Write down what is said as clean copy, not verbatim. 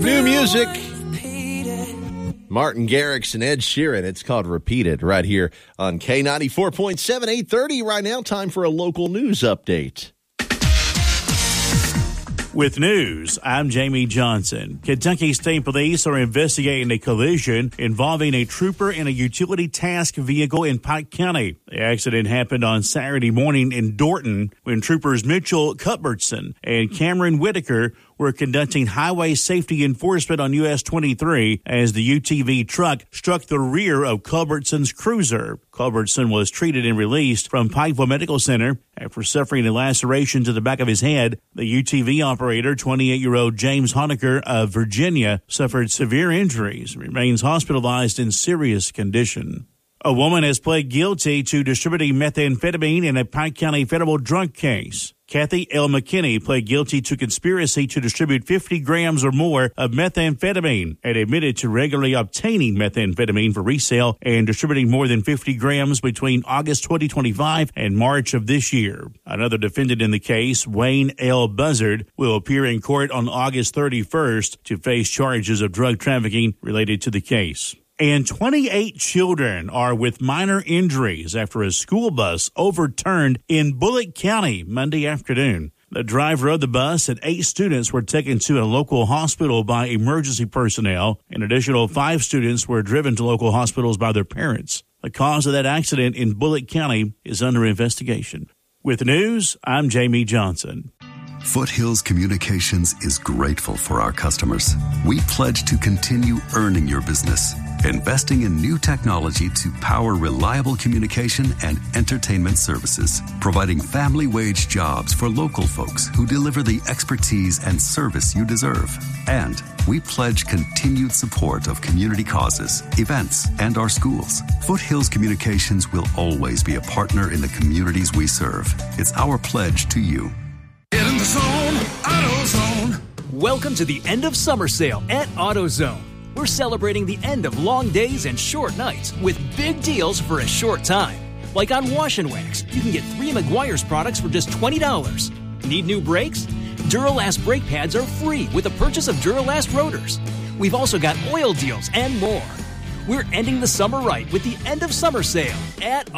New music. Martin Garrix and Ed Sheeran. It's called Repeat It right here on K94.7, 8:30 right now. Time for a local news update. With news, I'm Jamie Johnson. Kentucky State Police are investigating a collision involving a trooper and a utility task vehicle in Pike County. The accident happened on Saturday morning in Dorton when troopers Mitchell Cuthbertson and Cameron Whitaker were conducting highway safety enforcement on US 23 as the UTV truck struck the rear of Culbertson's cruiser. Culbertson was treated and released from Pikeville Medical Center after suffering a laceration to the back of his head. The UTV operator, 28-year-old James Honecker of Virginia, suffered severe injuries and remains hospitalized in serious condition. A woman has pled guilty to distributing methamphetamine in a Pike County federal drug case. Kathy L. McKinney pled guilty to conspiracy to distribute 50 grams or more of methamphetamine and admitted to regularly obtaining methamphetamine for resale and distributing more than 50 grams between August 2025 and March of this year. Another defendant in the case, Wayne L. Buzzard, will appear in court on August 31st to face charges of drug trafficking related to the case. And 28 children are with minor injuries after a school bus overturned in Bullitt County Monday afternoon. The driver of the bus and 8 students were taken to a local hospital by emergency personnel. An additional 5 students were driven to local hospitals by their parents. The cause of that accident in Bullitt County is under investigation. With news, I'm Jamie Johnson. Foothills Communications is grateful for our customers. We pledge to continue earning your business, investing in new technology to power reliable communication and entertainment services, providing family wage jobs for local folks who deliver the expertise and service you deserve. And we pledge continued support of community causes, events, and our schools. Foothills Communications will always be a partner in the communities we serve. It's our pledge to you. Get in the zone, AutoZone. Welcome to the end of summer sale at AutoZone. We're celebrating the end of long days and short nights with big deals for a short time. Like on Wash and Wax, you can get 3 Meguiar's products for just $20. Need new brakes? Duralast brake pads are free with the purchase of Duralast rotors. We've also got oil deals and more. We're ending the summer right with the end of summer sale at